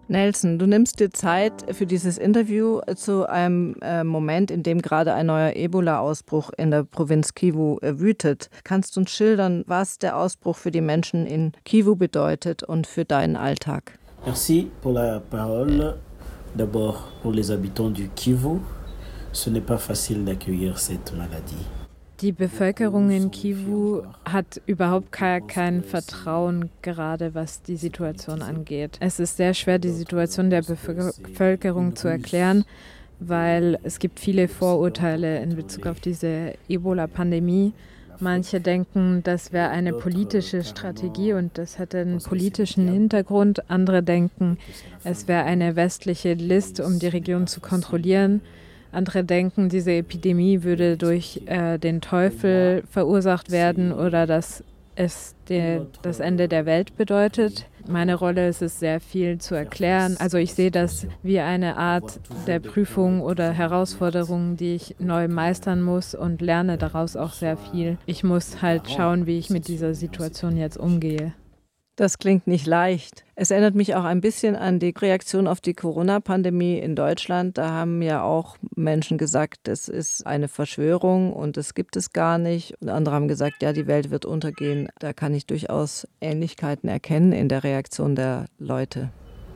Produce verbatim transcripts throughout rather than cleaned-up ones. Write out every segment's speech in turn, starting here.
Nelson, du nimmst dir Zeit für dieses Interview zu einem äh, Moment, in dem gerade ein neuer Ebola-Ausbruch in der Provinz Kivu äh, wütet. Kannst du uns schildern, was der Ausbruch für die Menschen in Kivu bedeutet und für deinen Alltag? Merci pour la parole. D'abord pour les habitants du Kivu, ce n'est pas facile d'accueillir cette maladie. Die Bevölkerung in Kivu hat überhaupt kein, kein Vertrauen, gerade was die Situation angeht. Es ist sehr schwer, die Situation der Bevölkerung zu erklären, weil es gibt viele Vorurteile in Bezug auf diese Ebola-Pandemie. Manche denken, das wäre eine politische Strategie und das hätte einen politischen Hintergrund. Andere denken, es wäre eine westliche List, um die Region zu kontrollieren. Andere denken, diese Epidemie würde durch äh, den Teufel verursacht werden oder dass es de, das Ende der Welt bedeutet. Meine Rolle ist es, sehr viel zu erklären. Also ich sehe das wie eine Art der Prüfung oder Herausforderung, die ich neu meistern muss und lerne daraus auch sehr viel. Ich muss halt schauen, wie ich mit dieser Situation jetzt umgehe. Das klingt nicht leicht. Es erinnert mich auch ein bisschen an die Reaktion auf die Corona-Pandemie in Deutschland. Da haben ja auch Menschen gesagt, es ist eine Verschwörung und es gibt es gar nicht. Und andere haben gesagt, ja, die Welt wird untergehen. Da kann ich durchaus Ähnlichkeiten erkennen in der Reaktion der Leute.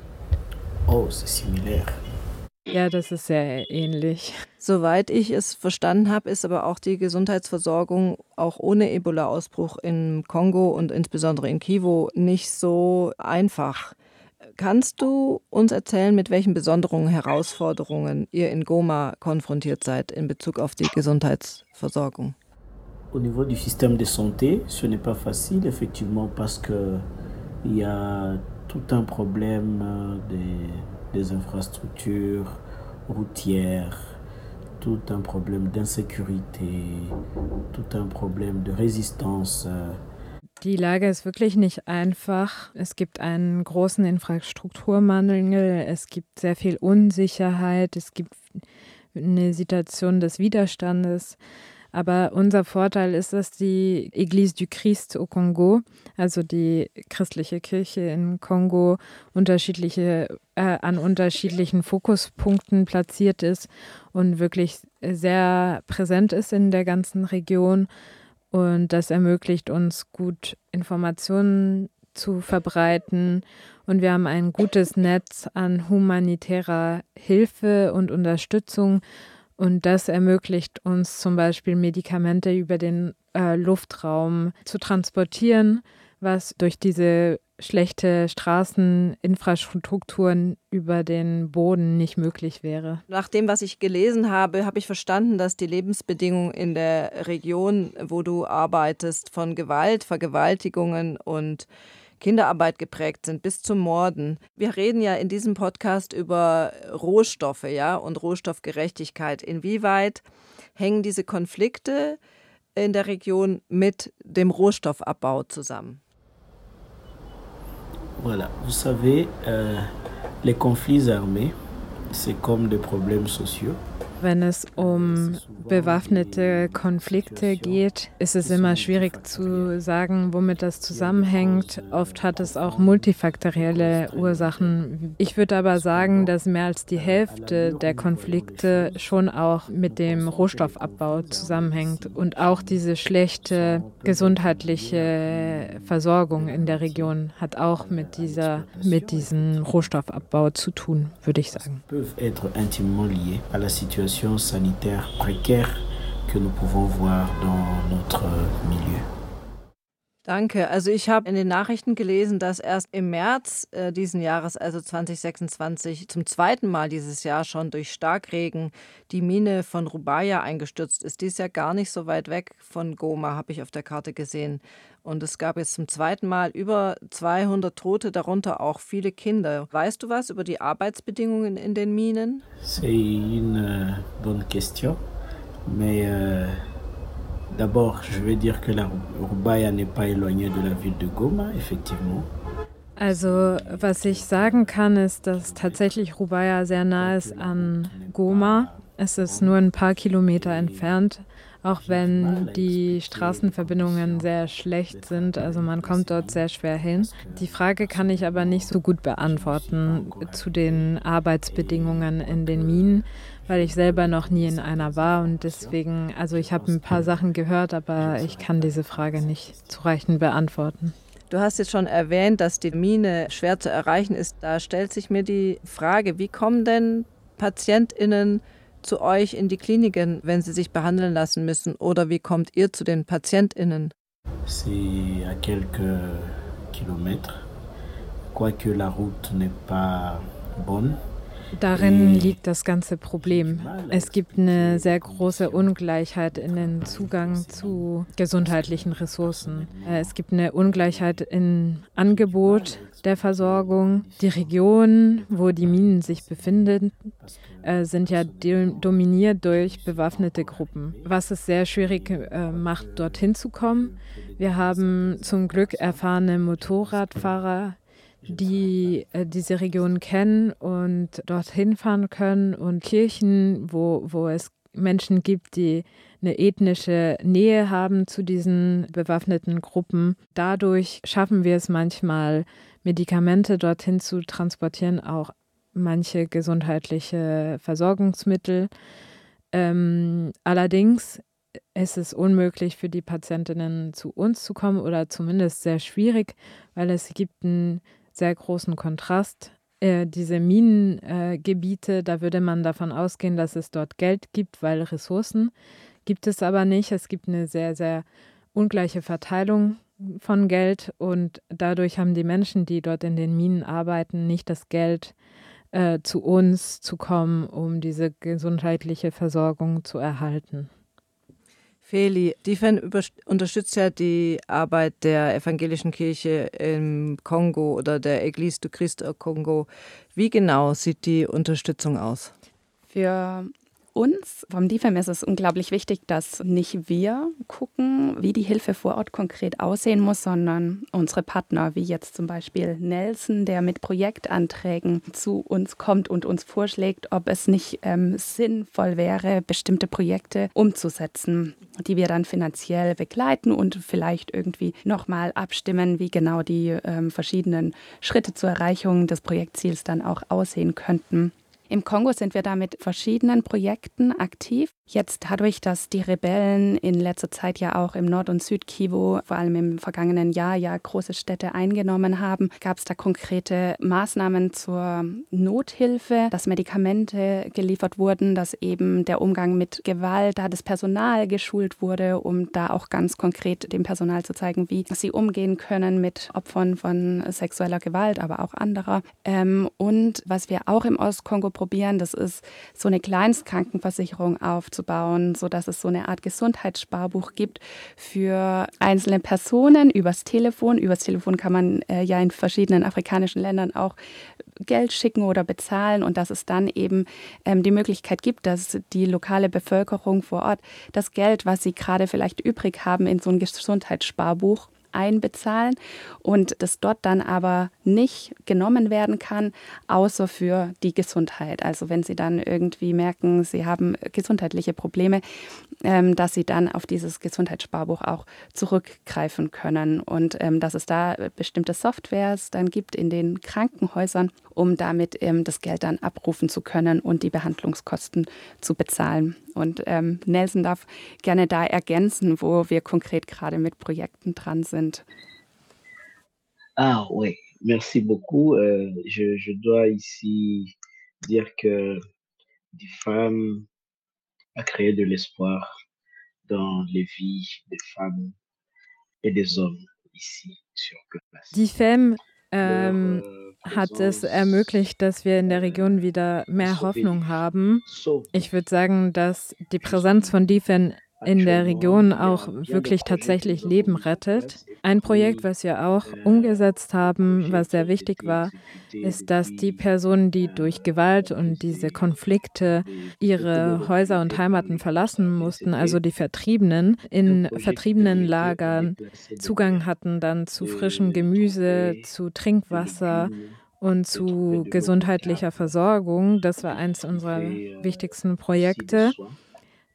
Oh, c'est similaire. Ja, das ist sehr ähnlich. Soweit ich es verstanden habe, ist aber auch die Gesundheitsversorgung auch ohne Ebola-Ausbruch im Kongo und insbesondere in Kivu nicht so einfach. Kannst du uns erzählen, mit welchen besonderen Herausforderungen ihr in Goma konfrontiert seid in Bezug auf die Gesundheitsversorgung? Au niveau du système de santé, ce n'est pas facile effectivement parce que il y a tout un problème des des infrastructures routières, tout un problème d'insécurité, tout un problème de résistance. Die Lage ist wirklich nicht einfach. Es gibt einen großen Infrastrukturmangel, es gibt sehr viel Unsicherheit, es gibt eine Situation des Widerstandes. Aber unser Vorteil ist, dass die Église du Christ au Congo, also die christliche Kirche in Kongo, unterschiedliche, äh, an unterschiedlichen Fokuspunkten platziert ist und wirklich sehr präsent ist in der ganzen Region. Und das ermöglicht uns gut Informationen zu verbreiten. Und wir haben ein gutes Netz an humanitärer Hilfe und Unterstützung. Und das ermöglicht uns zum Beispiel Medikamente über den äh, Luftraum zu transportieren, was durch diese schlechte Straßeninfrastrukturen über den Boden nicht möglich wäre. Nach dem, was ich gelesen habe, habe ich verstanden, dass die Lebensbedingungen in der Region, wo du arbeitest, von Gewalt, Vergewaltigungen und Kinderarbeit geprägt sind, bis zum Morden. Wir reden ja in diesem Podcast über Rohstoffe, ja, und Rohstoffgerechtigkeit. Inwieweit hängen diese Konflikte in der Region mit dem Rohstoffabbau zusammen? Voilà, vous savez, euh, les conflits armés, c'est comme des problèmes sociaux. Wenn es um bewaffnete Konflikte geht, ist es immer schwierig zu sagen, womit das zusammenhängt. Oft hat es auch multifaktorielle Ursachen. Ich würde aber sagen, dass mehr als die Hälfte der Konflikte schon auch mit dem Rohstoffabbau zusammenhängt und auch diese schlechte gesundheitliche Versorgung in der Region hat auch mit dieser, mit diesem Rohstoffabbau zu tun, würde ich sagen. Sanitaire précaire que nous pouvons voir dans notre milieu. Danke. Also ich habe in den Nachrichten gelesen, dass erst im März äh, diesen Jahres, also zwanzig sechsundzwanzig, zum zweiten Mal dieses Jahr schon durch Starkregen die Mine von Rubaya eingestürzt ist. Die ist ja gar nicht so weit weg von Goma, habe ich auf der Karte gesehen. Und es gab jetzt zum zweiten Mal über zweihundert Tote, darunter auch viele Kinder. Weißt du was über die Arbeitsbedingungen in den Minen? C'est une bonne question, mais euh, d'abord, je vais dire que la Rubaya n'est pas éloignée de la ville de Goma, effectivement. Also, was ich sagen kann, ist, dass tatsächlich Rubaya sehr nah ist an Goma. Es ist nur ein paar Kilometer entfernt. auch wenn die Straßenverbindungen sehr schlecht sind. Also man kommt dort sehr schwer hin. Die Frage kann ich aber nicht so gut beantworten zu den Arbeitsbedingungen in den Minen, weil ich selber noch nie in einer war und deswegen, also ich habe ein paar Sachen gehört, aber ich kann diese Frage nicht zureichend beantworten. Du hast jetzt schon erwähnt, dass die Mine schwer zu erreichen ist. Da stellt sich mir die Frage, wie kommen denn PatientInnen zu euch in die Kliniken, wenn sie sich behandeln lassen müssen? Oder wie kommt ihr zu den PatientInnen? C'est à quelques kilomètres, quoique la route n'est pas bonne. Darin liegt das ganze Problem. Es gibt eine sehr große Ungleichheit in den Zugang zu gesundheitlichen Ressourcen. Es gibt eine Ungleichheit im Angebot der Versorgung. Die Regionen, wo die Minen sich befinden, sind ja dominiert durch bewaffnete Gruppen, was es sehr schwierig macht, dorthin zu kommen. Wir haben zum Glück erfahrene Motorradfahrer, die äh, diese Region kennen und dorthin fahren können und Kirchen, wo, wo es Menschen gibt, die eine ethnische Nähe haben zu diesen bewaffneten Gruppen. Dadurch schaffen wir es manchmal, Medikamente dorthin zu transportieren, auch manche gesundheitliche Versorgungsmittel. Ähm, allerdings ist es unmöglich für die Patientinnen zu uns zu kommen oder zumindest sehr schwierig, weil es gibt einen sehr großen Kontrast. Äh, diese Minengebiete, äh, da würde man davon ausgehen, dass es dort Geld gibt, weil Ressourcen gibt es aber nicht. Es gibt eine sehr, sehr ungleiche Verteilung von Geld und dadurch haben die Menschen, die dort in den Minen arbeiten, nicht das Geld, äh, zu uns zu kommen, um diese gesundheitliche Versorgung zu erhalten. Feli, DIFEN unterstützt ja die Arbeit der evangelischen Kirche im Kongo oder der Église du Christ au Kongo. Wie genau sieht die Unterstützung aus? Für uns vom DIFEM ist es unglaublich wichtig, dass nicht wir gucken, wie die Hilfe vor Ort konkret aussehen muss, sondern unsere Partner, wie jetzt zum Beispiel Nelson, der mit Projektanträgen zu uns kommt und uns vorschlägt, ob es nicht ähm, sinnvoll wäre, bestimmte Projekte umzusetzen, die wir dann finanziell begleiten und vielleicht irgendwie nochmal abstimmen, wie genau die ähm, verschiedenen Schritte zur Erreichung des Projektziels dann auch aussehen könnten. Im Kongo sind wir da mit verschiedenen Projekten aktiv. Jetzt dadurch, dass die Rebellen in letzter Zeit ja auch im Nord- und Südkivu, vor allem im vergangenen Jahr, ja große Städte eingenommen haben, gab es da konkrete Maßnahmen zur Nothilfe, dass Medikamente geliefert wurden, dass eben der Umgang mit Gewalt, da das Personal geschult wurde, um da auch ganz konkret dem Personal zu zeigen, wie sie umgehen können mit Opfern von sexueller Gewalt, aber auch anderer. Ähm, und was wir auch im Ostkongo probieren, das ist so eine Kleinstkrankenversicherung aufzubauen, sodass es so eine Art Gesundheitssparbuch gibt für einzelne Personen übers Telefon. Übers Telefon kann man äh, ja in verschiedenen afrikanischen Ländern auch Geld schicken oder bezahlen und dass es dann eben ähm, die Möglichkeit gibt, dass die lokale Bevölkerung vor Ort das Geld, was sie gerade vielleicht übrig haben, in so ein Gesundheitssparbuch einbezahlen und das dort dann aber nicht genommen werden kann, außer für die Gesundheit. Also wenn Sie dann irgendwie merken, Sie haben gesundheitliche Probleme, ähm, dass Sie dann auf dieses Gesundheitssparbuch auch zurückgreifen können und ähm, dass es da bestimmte Softwares dann gibt in den Krankenhäusern, um damit ähm, das Geld dann abrufen zu können und die Behandlungskosten zu bezahlen. Und ähm, Nelson darf gerne da ergänzen, wo wir konkret gerade mit Projekten dran sind. Ah oui, merci beaucoup. Euh, je, je dois ici dire que DIFEM a créé de l'espoir dans les vies des femmes et des hommes ici sur place. DIFEM ähm, hat es ermöglicht, dass wir in der Region wieder mehr Hoffnung haben. Ich würde sagen, dass die Präsenz von DIFEM in der Region auch wirklich tatsächlich Leben rettet. Ein Projekt, was wir auch umgesetzt haben, was sehr wichtig war, ist, dass die Personen, die durch Gewalt und diese Konflikte ihre Häuser und Heimaten verlassen mussten, also die Vertriebenen, in vertriebenen Lagern Zugang hatten dann zu frischem Gemüse, zu Trinkwasser und zu gesundheitlicher Versorgung. Das war eines unserer wichtigsten Projekte.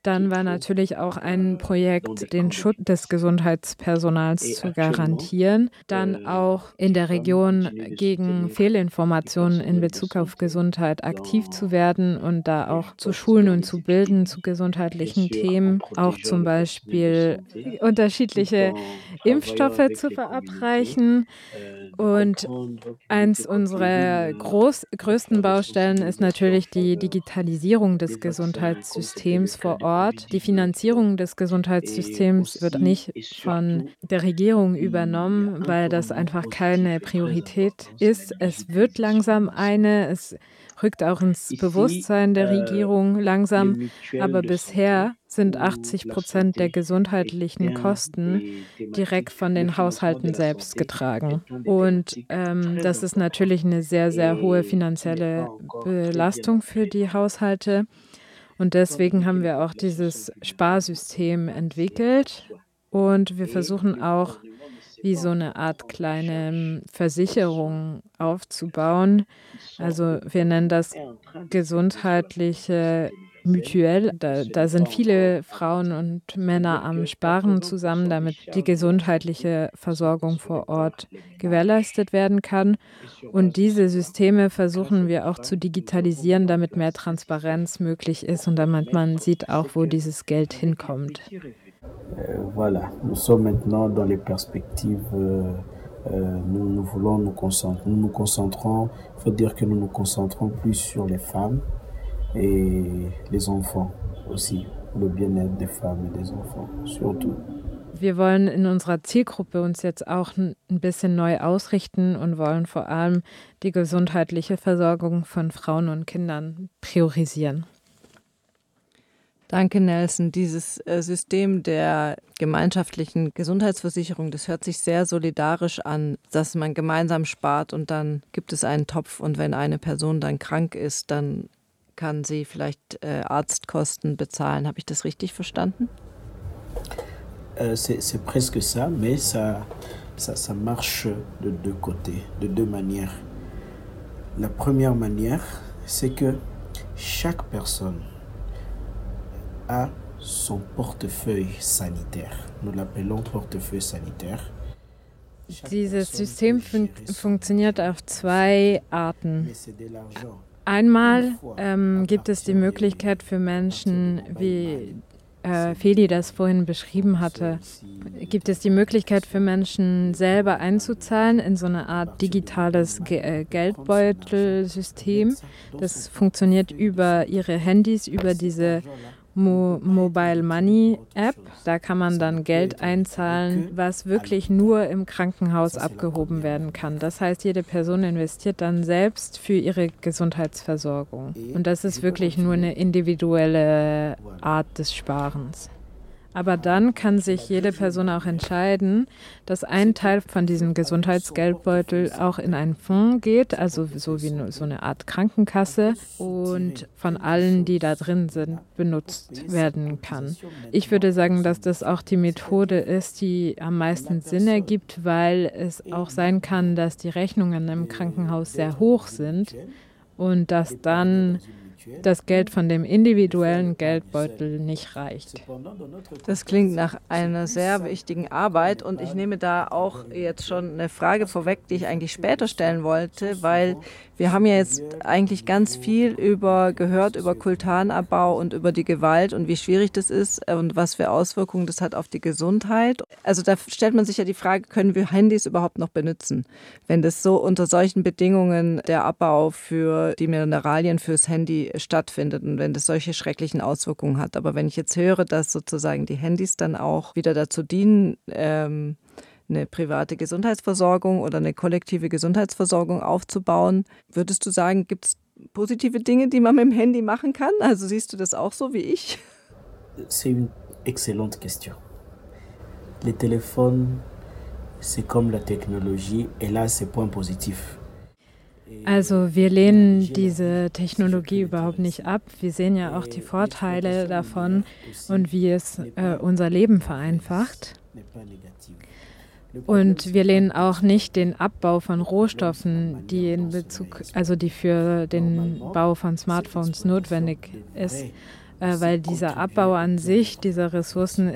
dann war natürlich auch ein Projekt, den Schutz des Gesundheitspersonals zu garantieren, dann auch in der Region gegen Fehlinformationen in Bezug auf Gesundheit aktiv zu werden und da auch zu schulen und zu bilden zu gesundheitlichen Themen, auch zum Beispiel unterschiedliche Impfstoffe zu verabreichen. Und eins unserer groß, größten Baustellen ist natürlich die Digitalisierung des Gesundheitssystems vor Ort. Die Finanzierung des Gesundheitssystems wird nicht von der Regierung übernommen, weil das einfach keine Priorität ist. Es wird langsam eine, es rückt auch ins Bewusstsein der Regierung langsam, aber bisher sind achtzig Prozent der gesundheitlichen Kosten direkt von den Haushalten selbst getragen. Und ähm, das ist natürlich eine sehr, sehr hohe finanzielle Belastung für die Haushalte. Und deswegen haben wir auch dieses Sparsystem entwickelt. Und wir versuchen auch, wie so eine Art kleine Versicherung aufzubauen. Also wir nennen das gesundheitliche Mutuelle. Da, da sind viele Frauen und Männer am Sparen zusammen, damit die gesundheitliche Versorgung vor Ort gewährleistet werden kann. Und diese Systeme versuchen wir auch zu digitalisieren, damit mehr Transparenz möglich ist und damit man sieht auch, wo dieses Geld hinkommt. Euh, voilà, nous sommes maintenant dans les perspectives, euh, euh, nous, nous voulons nous concentrer, nous nous concentrons, il faut dire que nous nous concentrons plus sur les femmes et les enfants aussi, le bien-être des femmes et des enfants, surtout. Wir wollen in unserer Zielgruppe uns jetzt auch ein bisschen neu ausrichten und wollen vor allem die gesundheitliche Versorgung von Frauen und Kindern priorisieren. Danke, Nelson. Dieses äh, System der gemeinschaftlichen Gesundheitsversicherung, das hört sich sehr solidarisch an, dass man gemeinsam spart und dann gibt es einen Topf und wenn eine Person dann krank ist, dann kann sie vielleicht äh, Arztkosten bezahlen. Habe ich das richtig verstanden? Euh, c'est, c'est presque ça, mais ça, ça, ça marche de deux côtés, de deux manières. La première manière, c'est que chaque personne a son portefeuille sanitaire. Nous l'appelons portefeuille sanitaire. Dieses System fun- funktioniert auf zwei Arten. Einmal ähm, gibt es die Möglichkeit für Menschen, wie äh, Feli das vorhin beschrieben hatte, gibt es die Möglichkeit für Menschen selber einzuzahlen in so eine Art digitales Ge- äh, Geldbeutelsystem. Das funktioniert über ihre Handys, über diese Mo- Mobile Money App. Da kann man dann Geld einzahlen, was wirklich nur im Krankenhaus abgehoben werden kann. Das heißt, jede Person investiert dann selbst für ihre Gesundheitsversorgung. Und das ist wirklich nur eine individuelle Art des Sparens. Aber dann kann sich jede Person auch entscheiden, dass ein Teil von diesem Gesundheitsgeldbeutel auch in einen Fonds geht, also so wie so eine Art Krankenkasse und von allen, die da drin sind, benutzt werden kann. Ich würde sagen, dass das auch die Methode ist, die am meisten Sinn ergibt, weil es auch sein kann, dass die Rechnungen im Krankenhaus sehr hoch sind und dass dann das Geld von dem individuellen Geldbeutel nicht reicht. Das klingt nach einer sehr wichtigen Arbeit und ich nehme da auch jetzt schon eine Frage vorweg, die ich eigentlich später stellen wollte, weil wir haben ja jetzt eigentlich ganz viel über gehört über Kultanabbau und über die Gewalt und wie schwierig das ist und was für Auswirkungen das hat auf die Gesundheit. Also da stellt man sich ja die Frage, können wir Handys überhaupt noch benutzen, wenn das so unter solchen Bedingungen der Abbau für die Mineralien fürs Handy stattfindet und wenn das solche schrecklichen Auswirkungen hat. Aber wenn ich jetzt höre, dass sozusagen die Handys dann auch wieder dazu dienen, ähm, eine private Gesundheitsversorgung oder eine kollektive Gesundheitsversorgung aufzubauen, würdest du sagen, gibt es positive Dinge, die man mit dem Handy machen kann? Also siehst du das auch so wie ich? C'est une excellente question. Les téléphones, c'est comme la technologie, et là, c'est point positif. Also wir lehnen diese Technologie überhaupt nicht ab. Wir sehen ja auch die Vorteile davon und wie es äh, unser Leben vereinfacht. Und wir lehnen auch nicht den Abbau von Rohstoffen, die in Bezug, also die für den Bau von Smartphones notwendig ist, äh, weil dieser Abbau an sich dieser Ressourcen